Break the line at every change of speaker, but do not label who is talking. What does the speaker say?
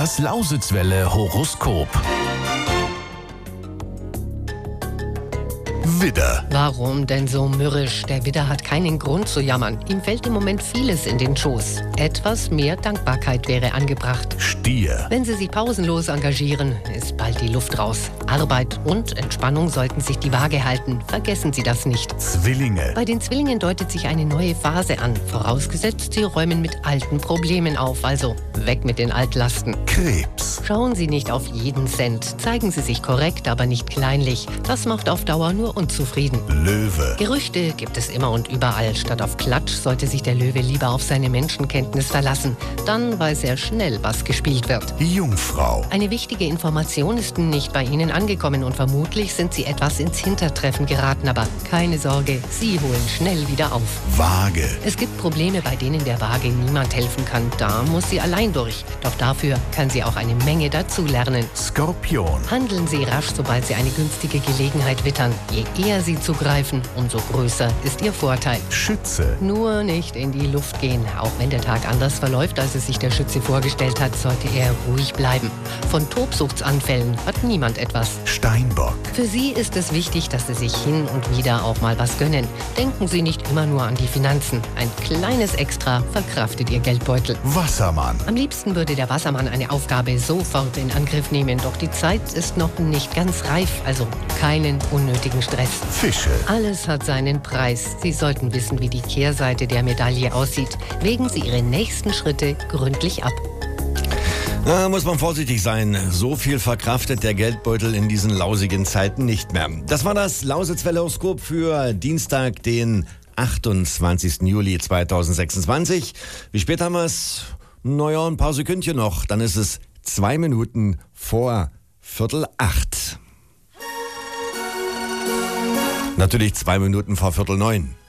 Das Lausitzwelle Horoskop. Widder.
Warum denn so mürrisch? Der Widder hat keinen Grund zu jammern. Ihm fällt im Moment vieles in den Schoß. Etwas mehr Dankbarkeit wäre angebracht.
Stier.
Wenn Sie sich pausenlos engagieren, ist bald die Luft raus. Arbeit und Entspannung sollten sich die Waage halten. Vergessen Sie das nicht.
Zwillinge.
Bei den Zwillingen deutet sich eine neue Phase an. Vorausgesetzt, Sie räumen mit alten Problemen auf. Also weg mit den Altlasten.
Krebs.
Schauen Sie nicht auf jeden Cent. Zeigen Sie sich korrekt, aber nicht kleinlich. Das macht auf Dauer nur unzufrieden.
Löwe.
Gerüchte gibt es immer und überall. Statt auf Klatsch sollte sich der Löwe lieber auf seine Menschenkenntnis verlassen. Dann weiß er schnell, was gespielt wird.
Jungfrau.
Eine wichtige Information ist nicht bei Ihnen angekommen und vermutlich sind Sie etwas ins Hintertreffen geraten. Aber keine Sorge, Sie holen schnell wieder auf.
Waage.
Es gibt Probleme, bei denen der Waage niemand helfen kann. Da muss sie allein durch. Doch dafür kann sie auch eine Menge dazulernen.
Skorpion.
Handeln Sie rasch, sobald Sie eine günstige Gelegenheit wittern. Je eher Sie zugreifen, umso größer ist Ihr Vorteil.
Schütze.
Nur nicht in die Luft gehen. Auch wenn der Tag anders verläuft, als es sich der Schütze vorgestellt hat, sollte er ruhig bleiben. Von Tobsuchtsanfällen hat niemand etwas.
Steinbock.
Für Sie ist es wichtig, dass Sie sich hin und wieder auch mal was gönnen. Denken Sie nicht immer nur an die Finanzen. Ein kleines Extra verkraftet Ihr Geldbeutel.
Wassermann.
Am liebsten würde der Wassermann eine Aufgabe sofort in Angriff nehmen, doch die Zeit ist noch nicht ganz reif, also keinen unnötigen Stress.
Fische.
Alles hat seinen Preis. Sie sollten wissen, wie die Kehrseite der Medaille aussieht. Wägen Sie Ihre nächsten Schritte gründlich ab.
Da muss man vorsichtig sein. So viel verkraftet der Geldbeutel in diesen lausigen Zeiten nicht mehr. Das war das Lausitzwelle-Horoskop für Dienstag, den 28. Juli 2026. Wie spät haben wir es? Naja, ein paar Sekündchen noch. Dann ist es 2 Minuten vor 7:45. Natürlich 2 Minuten vor 7:45.